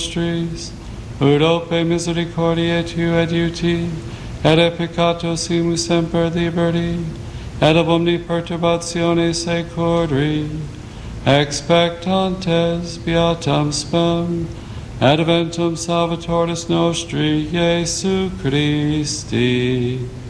nostris, ut ope misericordiae tuae adiuti, et peccato simus semper liberti, et ab omni perturbatione securri, expectantes beatam spem, adventum Salvatoris nostri, Iesu Christi.